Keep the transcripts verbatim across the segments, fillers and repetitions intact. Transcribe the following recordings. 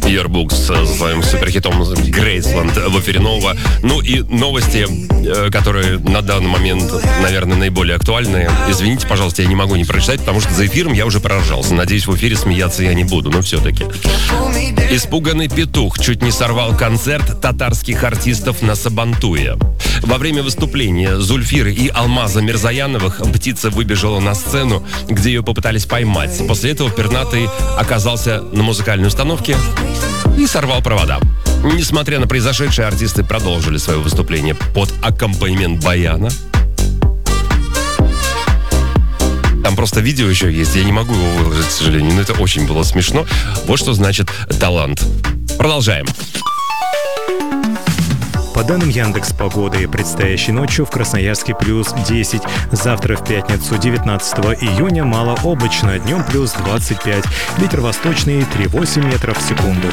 Yearbooks со своим суперхитом Graceland в эфире нового. Ну и новости, которые на данный момент, наверное, наиболее актуальные. Извините, пожалуйста, я не могу не прочитать, потому что за эфиром я уже проржался. Надеюсь, в эфире смеяться я не буду, но все-таки. Испуганный петух чуть не сорвал концерт татарских артистов на Сабантуе. Во время выступления Зульфиры и Алмаза Мирзаяновых птица выбежала на сцену, где ее попытались поймать. После этого пернатый оказался на музыкальной установке и сорвал провода. Несмотря на произошедшее, артисты продолжили свое выступление под аккомпанемент баяна. Там просто видео еще есть, я не могу его выложить, к сожалению, но это очень было смешно. Вот что значит талант. Продолжаем. По данным Яндекс.Погоды, предстоящей ночью в Красноярске плюс десять. Завтра в пятницу, девятнадцатого июня, малооблачно, днем плюс двадцать пять. Ветер восточный три целых восемь метров в секунду.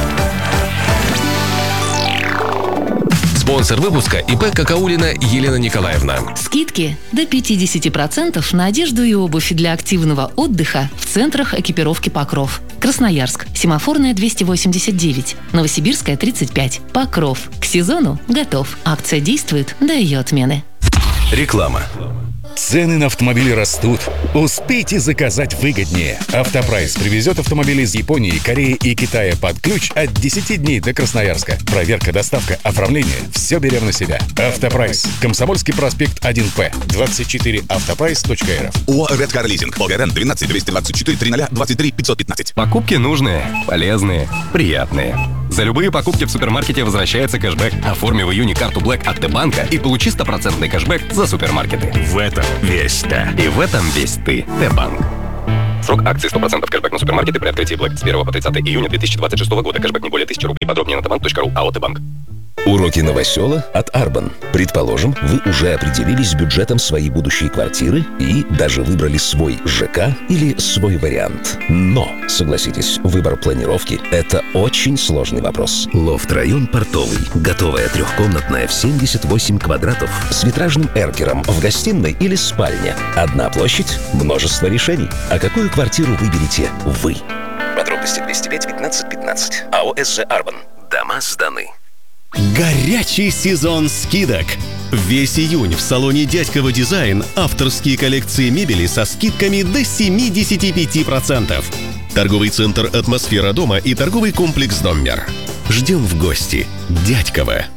Спонсор выпуска ИП Какаулина Елена Николаевна. Скидки до пятьдесят процентов на одежду и обувь для активного отдыха в центрах экипировки «Покров». Красноярск. Семафорная двести восемьдесят девять. Новосибирская тридцать пять. Покров. К сезону готов. Акция действует до ее отмены. Реклама. Цены на автомобили растут. Успейте заказать выгоднее. Автопрайс привезет автомобили из Японии, Кореи и Китая под ключ от десяти дней до Красноярска. Проверка, доставка, оформление – все берем на себя. Автопрайс. Комсомольский проспект один П. двадцать четыре автопрайс точка эр эф. ОАО «Редкар Лизинг». Волгоград двенадцать двести двадцать четыре тридцать двадцать три пятьсот пятнадцать. Покупки нужные, полезные, приятные. За любые покупки в супермаркете возвращается кэшбэк. Оформи в июне карту Black от Т-банка и получи стопроцентный кэшбэк за супермаркеты. В этом весь ты. И в этом весь ты. Т-банк. Срок акции сто процентов кэшбэк на супермаркеты при открытии Black с первого по тридцатое июня две тысячи двадцать шестого года. Кэшбэк не более тысячи рублей. Подробнее на тбанк точка ру. АО «Т-банк». Уроки новосела от Арбан. Предположим, вы уже определились с бюджетом своей будущей квартиры и даже выбрали свой ЖК или свой вариант. Но, согласитесь, выбор планировки – это очень сложный вопрос. Лофт-район Портовый. Готовая трехкомнатная в семьдесят восемь квадратов с витражным эркером в гостиной или спальне. Одна площадь, множество решений. А какую квартиру выберете вы? Подробности двести пять пятнадцать пятнадцать. АО «СЖ Арбан». Дома сданы. Горячий сезон скидок. Весь июнь в салоне «Дядьково Дизайн» авторские коллекции мебели со скидками до семьдесят пять процентов. Торговый центр «Атмосфера дома» и торговый комплекс «Доммер». Ждем в гости. Дядьково.